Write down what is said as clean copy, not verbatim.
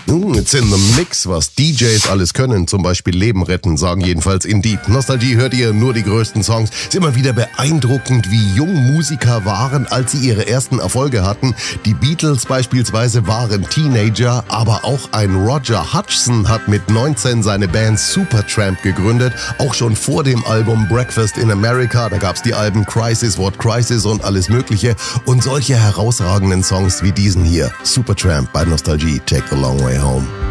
It's in the mix, was DJs alles können, zum Beispiel Leben retten, sagen jedenfalls Indeed. Nostalgie hört ihr nur die größten Songs. Ist immer wieder beeindruckend, wie jung Musiker waren, als sie ihre ersten Erfolge hatten. Die Beatles beispielsweise waren Teenager, aber auch ein Roger Hodgson hat mit 19 seine Band Supertramp gegründet, auch schon vor dem Album Breakfast in America. Da gab's die Alben Crisis, What Crisis und alles mögliche und solche herausragenden Songs wie diesen hier. Supertramp bei Nostalgie, Take the Long Way Home.